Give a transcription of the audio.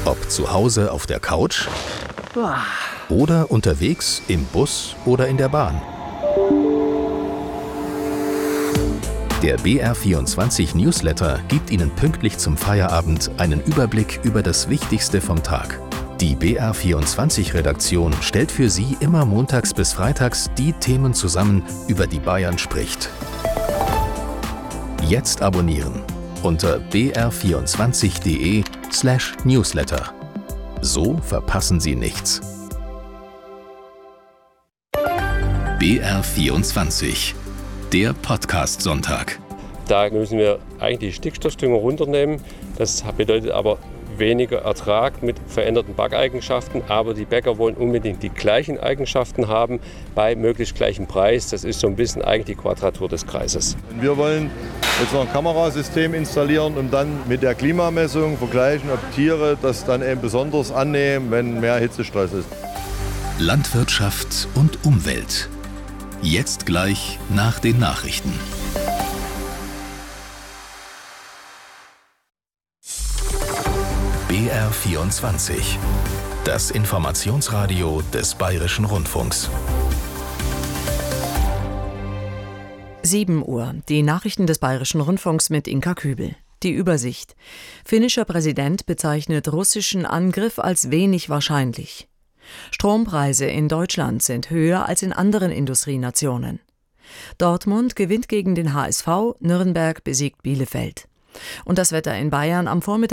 Ob zu Hause auf der Couch oder unterwegs im Bus oder in der Bahn. Der BR24 Newsletter gibt Ihnen pünktlich zum Feierabend einen Überblick über das Wichtigste vom Tag. Die BR24-Redaktion stellt für Sie immer montags bis freitags die Themen zusammen, über die Bayern spricht. Jetzt abonnieren unter br24.de/Newsletter. So verpassen Sie nichts. BR24, der Podcast-Sonntag. Da müssen wir eigentlich die Stickstoffdünger runternehmen. Das bedeutet aber weniger Ertrag mit veränderten Backeigenschaften. Aber die Bäcker wollen unbedingt die gleichen Eigenschaften haben bei möglichst gleichem Preis. Das ist so ein bisschen eigentlich die Quadratur des Kreises. Wir wollen jetzt noch ein Kamerasystem installieren und dann mit der Klimamessung vergleichen, ob Tiere das dann eben besonders annehmen, wenn mehr Hitzestress ist. Landwirtschaft und Umwelt. Jetzt gleich nach den Nachrichten. BR24, das Informationsradio des Bayerischen Rundfunks. 7 Uhr, die Nachrichten des Bayerischen Rundfunks mit Inka Kübel. Die Übersicht. Finnischer Präsident bezeichnet russischen Angriff als wenig wahrscheinlich. Strompreise in Deutschland sind höher als in anderen Industrienationen. Dortmund gewinnt gegen den HSV, Nürnberg besiegt Bielefeld. Und das Wetter in Bayern am Vormittag